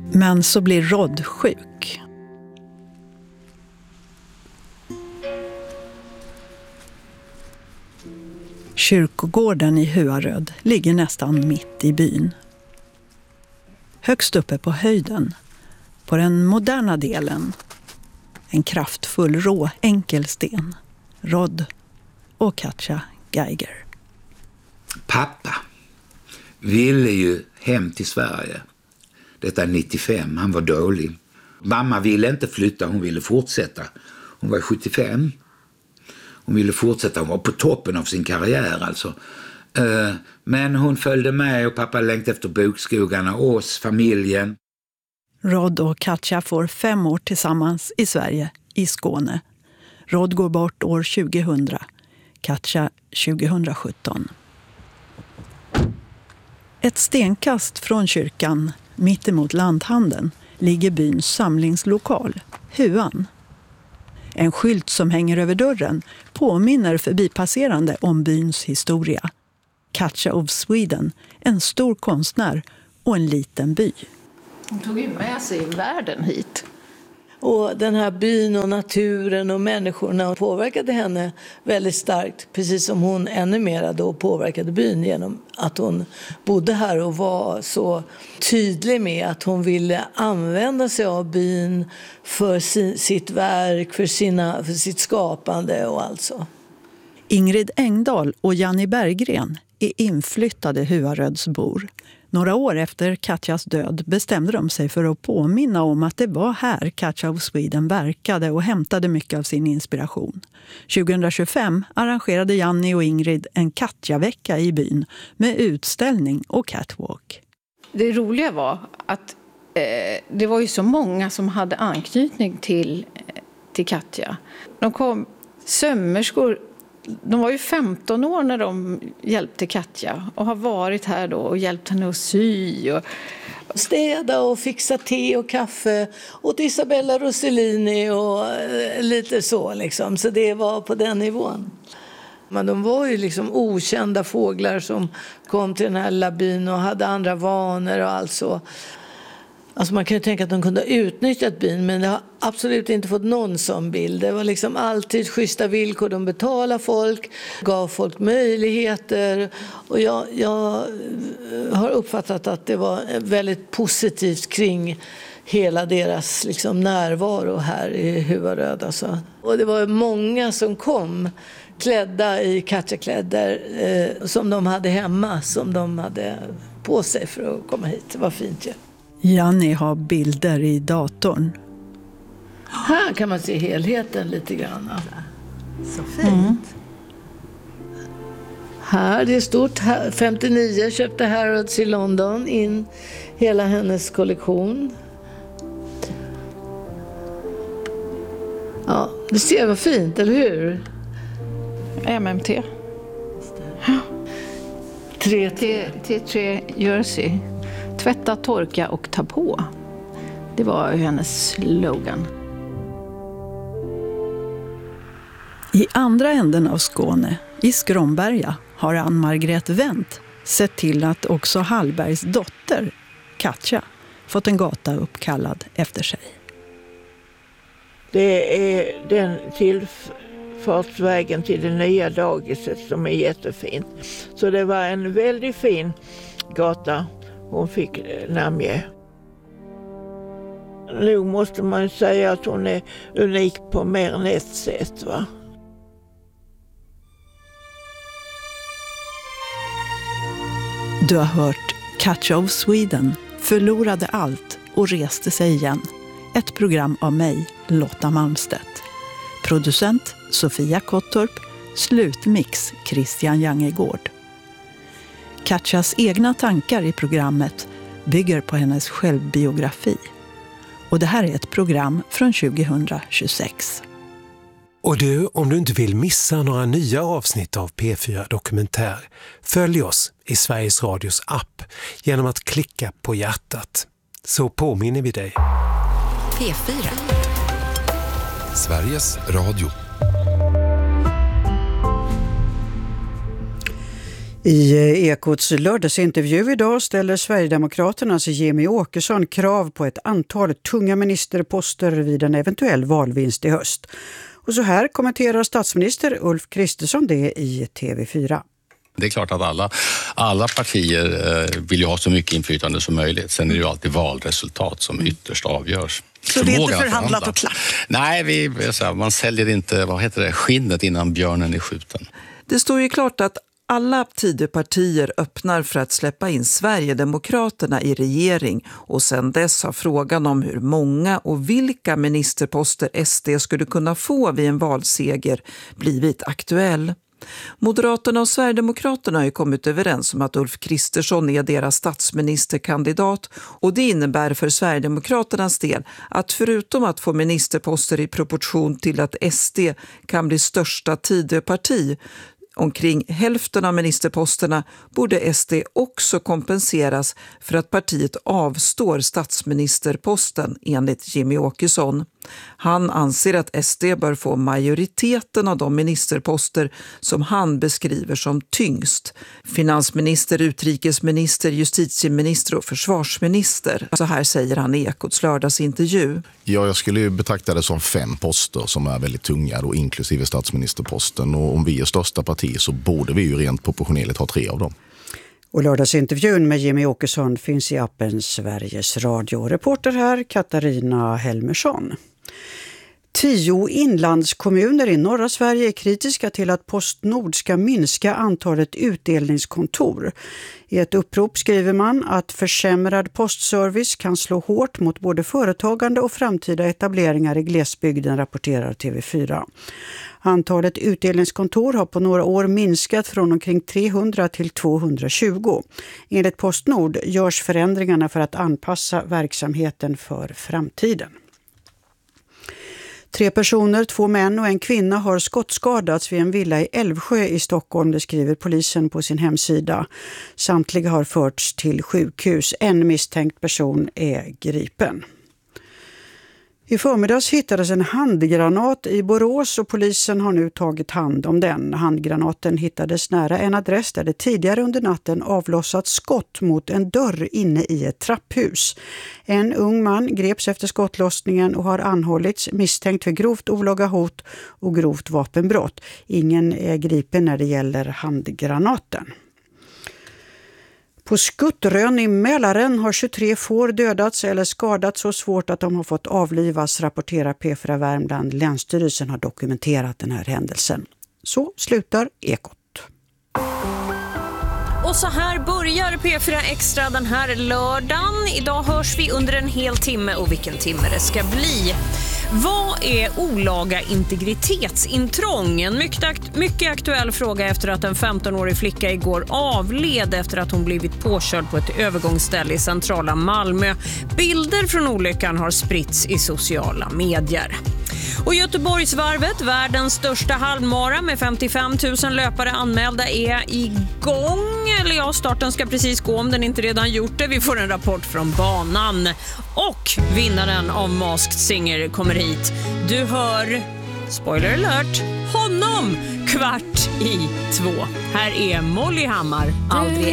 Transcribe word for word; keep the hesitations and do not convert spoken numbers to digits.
Men så blir Rod sjuk. Kyrkogården i Huaröd ligger nästan mitt i byn. Högst uppe på höjden, på den moderna delen, en kraftfull rå enkelsten, Rod och Katja Geiger. Pappa ville ju hem till Sverige. Detta är nittiofem, han var dålig. Mamma ville inte flytta, hon ville fortsätta. Hon var sjuttiofem. Hon ville fortsätta, hon var på toppen av sin karriär alltså. Men hon följde med och pappa längtade efter bokskogarna, oss, familjen. Rod och Katja får fem år tillsammans i Sverige, i Skåne. Rod går bort år tjugohundra, Katja tjugohundrasjutton. Ett stenkast från kyrkan, mitt emot lanthandeln, ligger byns samlingslokal, Huan. En skylt som hänger över dörren påminner förbipasserande om byns historia. Katja of Sweden, en stor konstnär och en liten by. Hon tog ju med sig världen hit. Och den här byn och naturen och människorna påverkade henne väldigt starkt. Precis som hon ännu mer då påverkade byn genom att hon bodde här och var så tydlig med att hon ville använda sig av byn för sin, sitt verk, för, sina, för sitt skapande och alltså. Ingrid Engdahl och Janni Berggren är inflyttade Huarödsbor. Några år efter Katjas död bestämde de sig för att påminna om att det var här Katja of Sweden verkade och hämtade mycket av sin inspiration. tjugohundratjugofem arrangerade Janni och Ingrid en Katja-vecka i byn med utställning och catwalk. Det roliga var att eh, det var ju så många som hade anknytning till, till Katja. De kom sömmerskor. De var ju femton år när de hjälpte Katja och har varit här då och hjälpt henne att sy och städa och fixa te och kaffe åt Isabella Rossellini och lite så liksom. Så det var på den nivån. Men de var ju liksom okända fåglar som kom till den här labyn och hade andra vanor och allt så. Alltså man kan ju tänka att de kunde ha utnyttjat byn, men det har absolut inte fått någon sån bild. Det var liksom alltid schyssta villkor. De betalade folk, gav folk möjligheter. Och jag, jag har uppfattat att det var väldigt positivt kring hela deras liksom närvaro här i Huaröd. Alltså. Och det var många som kom klädda i Katja-kläder eh, som de hade hemma, som de hade på sig för att komma hit. Det var fint ju. Ja. Janni har bilder i datorn. Här kan man se helheten lite grann. Så fint. Mm. Här, det är stort. femtionio köpte Harrods i London in hela hennes kollektion. Ja, det ser vad fint, eller hur? M M T. T tre Jersey. Tvätta, torka och ta på. Det var hennes slogan. I andra änden av Skåne, i Skromberga, har Ann-Margret Wendt sett till att också Hallbergs dotter, Katja, fått en gata uppkallad efter sig. Det är den tillfartsvägen till det nya dagiset som är jättefint. Så det var en väldigt fin gata hon fick namnge. Nu måste man säga att hon är unik på mer än ett sätt, va? Du har hört Katja of Sweden förlorade allt och reste sig igen. Ett program av mig, Lotta Malmstedt. Producent Sofia Kottorp, slutmix Christian Jangegård. Katjas egna tankar i programmet bygger på hennes självbiografi. Och det här är ett program från tjugohundratjugosex. Och du, om du inte vill missa några nya avsnitt av P fyra Dokumentär, följ oss i Sveriges Radios app genom att klicka på hjärtat. Så påminner vi dig. P fyra. Sveriges Radio. I Ekots lördagsintervju idag ställer Sverigedemokraternas Jimmie Åkesson krav på ett antal tunga ministerposter vid en eventuell valvinst i höst. Och så här kommenterar statsminister Ulf Kristersson det i T V fyra. Det är klart att alla, alla partier vill ju ha så mycket inflytande som möjligt. Sen är det ju alltid valresultat som ytterst avgörs. Så det är inte förhandlat och klart? Nej, vi, man säljer inte, vad heter det, skinnet innan björnen är skjuten. Det står ju klart att alla Tidöpartier öppnar för att släppa in Sverigedemokraterna i regering och sedan dess har frågan om hur många och vilka ministerposter S D skulle kunna få vid en valseger blivit aktuell. Moderaterna och Sverigedemokraterna har ju kommit överens om att Ulf Kristersson är deras statsministerkandidat och det innebär för Sverigedemokraternas del att förutom att få ministerposter i proportion till att S D kan bli största Tidöparti, omkring hälften av ministerposterna, borde S D också kompenseras för att partiet avstår statsministerposten enligt Jimmie Åkesson. Han anser att S D bör få majoriteten av de ministerposter som han beskriver som tyngst. Finansminister, utrikesminister, justitieminister och försvarsminister. Så här säger han i Ekots lördagsintervju. Ja, jag skulle ju betrakta det som fem poster som är väldigt tunga, då, inklusive statsministerposten. Och om vi är största parti så borde vi ju rent proportionellt ha tre av dem. Och lördagsintervjun med Jimmie Åkesson finns i appen Sveriges Radio. Reporter här Katarina Helmersson. Tio inlandskommuner i norra Sverige är kritiska till att Postnord ska minska antalet utdelningskontor. I ett upprop skriver man att försämrad postservice kan slå hårt mot både företagande och framtida etableringar i glesbygden, rapporterar T V fyra. Antalet utdelningskontor har på några år minskat från omkring trehundra till tvåhundratjugo. Enligt Postnord görs förändringarna för att anpassa verksamheten för framtiden. Tre personer, två män och en kvinna har skottskadats vid en villa i Älvsjö i Stockholm, det skriver polisen på sin hemsida. Samtliga har förts till sjukhus. En misstänkt person är gripen. I förmiddags hittades en handgranat i Borås och polisen har nu tagit hand om den. Handgranaten hittades nära en adress där det tidigare under natten avlossats skott mot en dörr inne i ett trapphus. En ung man greps efter skottlossningen och har anhållits misstänkt för grovt olaga hot och grovt vapenbrott. Ingen är gripen när det gäller handgranaten. På Skuttrön i Mälaren har tjugotre får dödats eller skadats så svårt att de har fått avlivas, rapporterar P fyra Värmland. Länsstyrelsen har dokumenterat den här händelsen. Så slutar Ekot. Och så här börjar P fyra Extra den här lördagen. Idag hörs vi under en hel timme och vilken timme det ska bli. Vad är olaga integritetsintrång? En mycket, akt- mycket aktuell fråga efter att en femtonårig flicka igår avled efter att hon blivit påkörd på ett övergångsställe i centrala Malmö. Bilder från olyckan har spritts i sociala medier. Och Göteborgsvarvet, världens största halvmara med femtiofem tusen löpare anmälda, är igång. Eller ja, starten ska precis gå om den inte redan gjort det. Vi får en rapport från banan. Och vinnaren av Masked Singer kommer hit. Du hör, spoiler alert, honom kvart i två. Här är Molly Hammar, aldrig